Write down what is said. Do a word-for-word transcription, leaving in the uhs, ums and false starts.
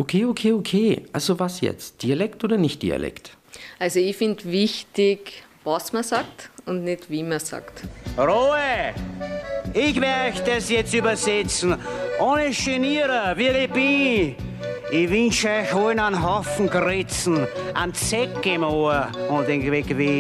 Okay, okay, okay. Also was jetzt? Dialekt oder nicht Dialekt? Also ich finde wichtig, was man sagt und nicht wie man sagt. Ruhe! Ich werde euch das jetzt übersetzen. Ohne Genieren, wie ich bin. Ich wünsche euch allen einen Haufen Grützen, einen Zeck im Ohr und den Weg wie